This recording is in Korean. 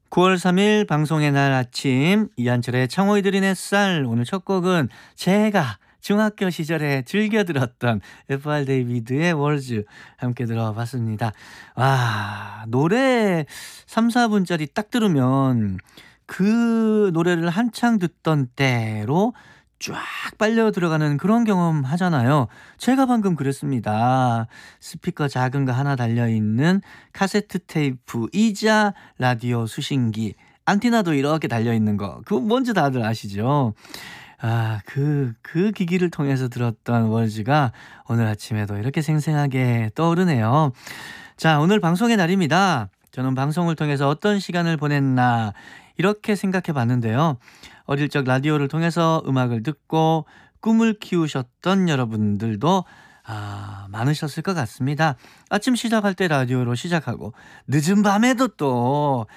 9월 3일 방송의 날 아침 이한철의 창호이 들인 햇살. 오늘 첫 곡은 제가 중학교 시절에 즐겨 들었던 FR 데이비드의 월즈 함께 들어봤습니다. 와, 노래 3, 4분짜리 딱 들으면 그 노래를 한창 듣던 때로 쫙 빨려 들어가는 그런 경험 하잖아요. 제가 방금 그랬습니다. 스피커 작은 거 하나 달려있는 카세트 테이프이자 라디오 수신기, 안티나도 이렇게 달려있는 거, 그거 뭔지 다들 아시죠? 아, 그 기기를 통해서 들었던 월즈가 오늘 아침에도 이렇게 생생하게 떠오르네요. 자, 오늘 방송의 날입니다. 저는 방송을 통해서 어떤 시간을 보냈나 이렇게 생각해 봤는데요. 어릴 적 라디오를 통해서 음악을 듣고 꿈을 키우셨던 여러분들도 많으셨을 것 같습니다. 아침 시작할 때 라디오로 시작하고 늦은 밤에도 또